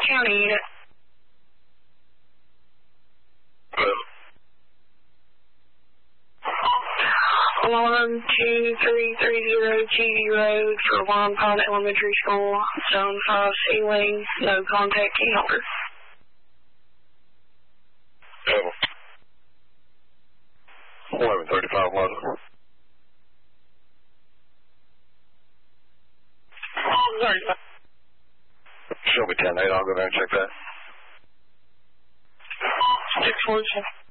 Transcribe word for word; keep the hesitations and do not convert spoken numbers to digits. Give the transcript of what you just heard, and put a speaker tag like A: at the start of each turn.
A: County unit. Alarm two three three zero G U Road for Juan Pond Elementary School, Zone five ceiling, no contact key holder.
B: eleven thirty-five London. Show me ten eight, I'll go there and check that.
A: six forty-seven.